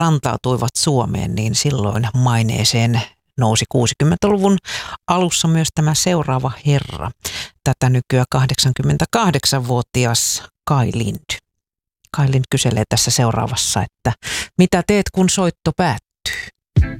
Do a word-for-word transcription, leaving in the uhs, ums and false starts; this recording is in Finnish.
rantautuivat Suomeen, niin silloin maineeseen nousi kuusikymmentäluvun alussa myös tämä seuraava herra, tätä nykyään kahdeksankymmentäkahdeksanvuotias Kai Lind. Kai Lind kyselee tässä seuraavassa, että mitä teet kun soitto päättyy?